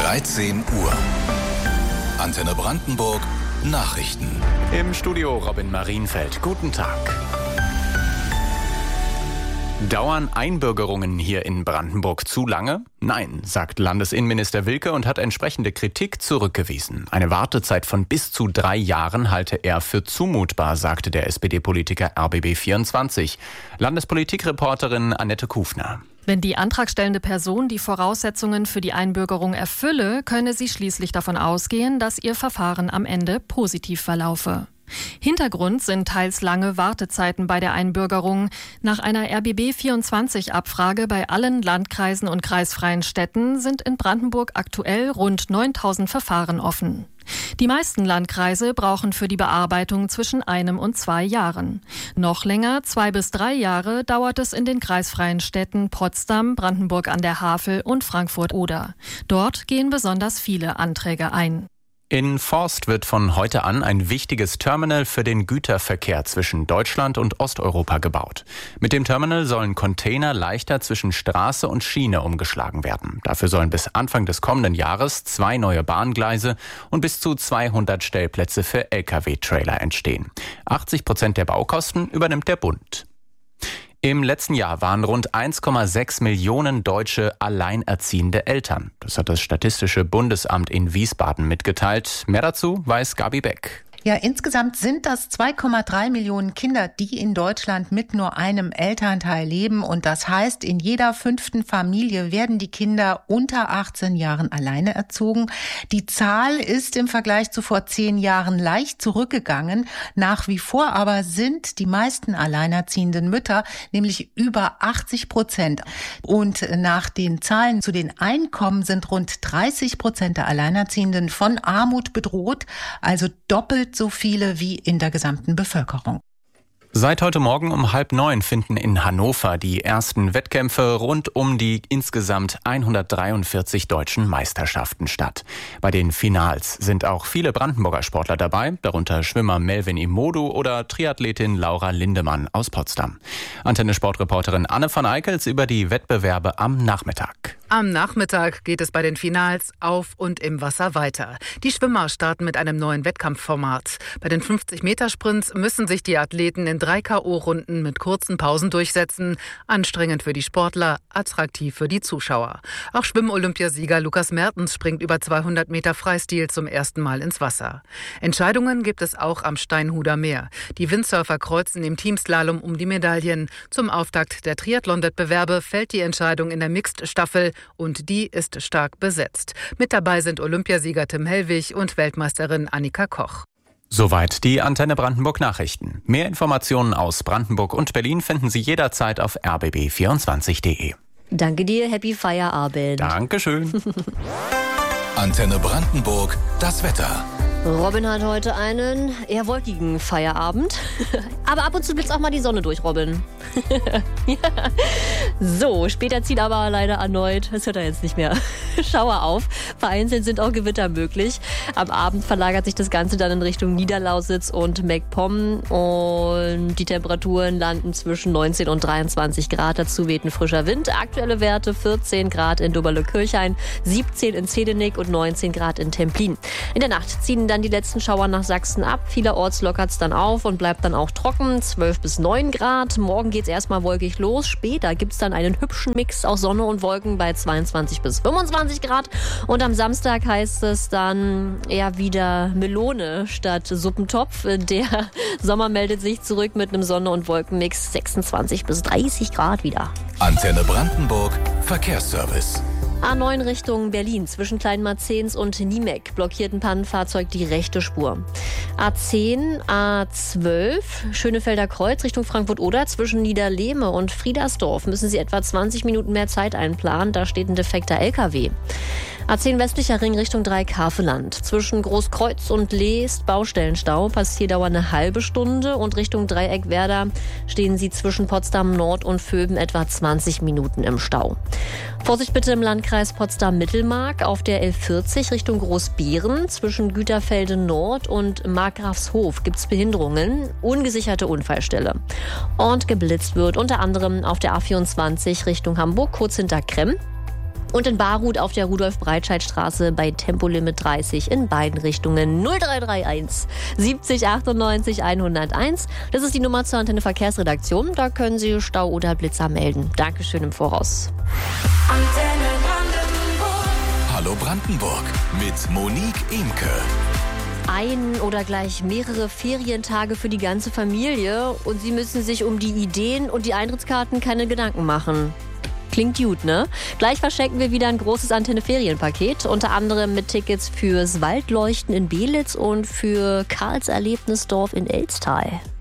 13 Uhr. Antenne Brandenburg Nachrichten. Im Studio Robin Marienfeld. Guten Tag. Dauern Einbürgerungen hier in Brandenburg zu lange? Nein, sagt Landesinnenminister Wilke und hat entsprechende Kritik zurückgewiesen. Eine Wartezeit von bis zu 3 Jahren halte er für zumutbar, sagte der SPD-Politiker RBB24. Landespolitikreporterin Annette Kufner. Wenn die antragstellende Person die Voraussetzungen für die Einbürgerung erfülle, könne sie schließlich davon ausgehen, dass ihr Verfahren am Ende positiv verlaufe. Hintergrund sind teils lange Wartezeiten bei der Einbürgerung. Nach einer RBB24-Abfrage bei allen Landkreisen und kreisfreien Städten sind in Brandenburg aktuell rund 9.000 Verfahren offen. Die meisten Landkreise brauchen für die Bearbeitung zwischen 1 und 2 Jahren. Noch länger, 2 bis 3 Jahre, dauert es in den kreisfreien Städten Potsdam, Brandenburg an der Havel und Frankfurt-Oder. Dort gehen besonders viele Anträge ein. In Forst wird von heute an ein wichtiges Terminal für den Güterverkehr zwischen Deutschland und Osteuropa gebaut. Mit dem Terminal sollen Container leichter zwischen Straße und Schiene umgeschlagen werden. Dafür sollen bis Anfang des kommenden Jahres 2 neue Bahngleise und bis zu 200 Stellplätze für Lkw-Trailer entstehen. 80% der Baukosten übernimmt der Bund. Im letzten Jahr waren rund 1,6 Millionen Deutsche alleinerziehende Eltern. Das hat das Statistische Bundesamt in Wiesbaden mitgeteilt. Mehr dazu weiß Gabi Beck. Ja, insgesamt sind das 2,3 Millionen Kinder, die in Deutschland mit nur einem Elternteil leben. Und das heißt, in jeder 5. Familie werden die Kinder unter 18 Jahren alleine erzogen. Die Zahl ist im Vergleich zu vor 10 Jahren leicht zurückgegangen. Nach wie vor aber sind die meisten alleinerziehenden Mütter, nämlich über 80%. Und nach den Zahlen zu den Einkommen sind rund 30% der Alleinerziehenden von Armut bedroht, also doppelt so viele wie in der gesamten Bevölkerung. Seit heute Morgen um 8:30 finden in Hannover die ersten Wettkämpfe rund um die insgesamt 143 deutschen Meisterschaften statt. Bei den Finals sind auch viele Brandenburger Sportler dabei, darunter Schwimmer Melvin Imodu oder Triathletin Laura Lindemann aus Potsdam. Antenne-Sportreporterin Anne van Eickels über die Wettbewerbe am Nachmittag. Am Nachmittag geht es bei den Finals auf und im Wasser weiter. Die Schwimmer starten mit einem neuen Wettkampfformat. Bei den 50-Meter-Sprints müssen sich die Athleten in 3 K.O.-Runden mit kurzen Pausen durchsetzen. Anstrengend für die Sportler, attraktiv für die Zuschauer. Auch Schwimm-Olympiasieger Lukas Mertens springt über 200 Meter Freistil zum ersten Mal ins Wasser. Entscheidungen gibt es auch am Steinhuder Meer. Die Windsurfer kreuzen im Teamslalom um die Medaillen. Zum Auftakt der Triathlon-Wettbewerbe fällt die Entscheidung in der Mixed-Staffel und die ist stark besetzt. Mit dabei sind Olympiasieger Tim Hellwig und Weltmeisterin Annika Koch. Soweit die Antenne Brandenburg Nachrichten. Mehr Informationen aus Brandenburg und Berlin finden Sie jederzeit auf rbb24.de. Danke dir, happy Feierabend. Dankeschön. Antenne Brandenburg, das Wetter. Robin hat heute einen eher wolkigen Feierabend. Aber ab und zu blitzt auch mal die Sonne durch, Robin. Ja. So, später zieht aber leider erneut, das hört er jetzt nicht mehr, Schauer auf. Vereinzelt sind auch Gewitter möglich. Am Abend verlagert sich das Ganze dann in Richtung Niederlausitz und MacPom. Und die Temperaturen landen zwischen 19 und 23 Grad. Dazu weht ein frischer Wind. Aktuelle Werte 14 Grad in Doberle-Kirchhain, 17 in Zedenick und 19 Grad in Templin. In der Nacht ziehen dann die letzten Schauer nach Sachsen ab. Vielerorts lockert es dann auf und bleibt dann auch trocken. 12 bis 9 Grad. Morgen geht es erstmal wolkig los. Später gibt es dann einen hübschen Mix aus Sonne und Wolken bei 22 bis 25 Grad. Und am Samstag heißt es dann eher wieder Melone statt Suppentopf. Der Sommer meldet sich zurück mit einem Sonne- und Wolkenmix 26 bis 30 Grad wieder. Antenne Brandenburg, Verkehrsservice. A9 Richtung Berlin zwischen Kleinmarzens und Niemek blockiert ein Pannenfahrzeug die rechte Spur. A10, A12 Schönefelder Kreuz Richtung Frankfurt-Oder zwischen Niederlehme und Friedersdorf müssen Sie etwa 20 Minuten mehr Zeit einplanen. Da steht ein defekter LKW. A10 westlicher Ring Richtung Dreieck-Havelland. Zwischen Großkreuz und Lee ist Baustellenstau. Passierдauer eine halbe Stunde. Und Richtung Dreieck-Werder stehen Sie zwischen Potsdam Nord und Vöben etwa 20 Minuten im Stau. Vorsicht bitte im Landkreis Potsdam-Mittelmark auf der L40 Richtung Großbeeren. Zwischen Güterfelde Nord und Markgrafshof gibt es Behinderungen. Ungesicherte Unfallstelle. Und geblitzt wird unter anderem auf der A24 Richtung Hamburg, kurz hinter Kremm. Und in Baruth auf der Rudolf-Breitscheid-Straße bei Tempolimit 30 in beiden Richtungen 0331 70 98 101. Das ist die Nummer zur Antenne Verkehrsredaktion. Da können Sie Stau oder Blitzer melden. Dankeschön im Voraus. Antenne Brandenburg. Hallo Brandenburg mit Monique Imke. Ein oder gleich mehrere Ferientage für die ganze Familie und Sie müssen sich um die Ideen und die Eintrittskarten keine Gedanken machen. Klingt gut, ne? Gleich verschenken wir wieder ein großes Antenne-Ferienpaket, unter anderem mit Tickets fürs Waldleuchten in Belitz und für Karls Erlebnisdorf in Elstal.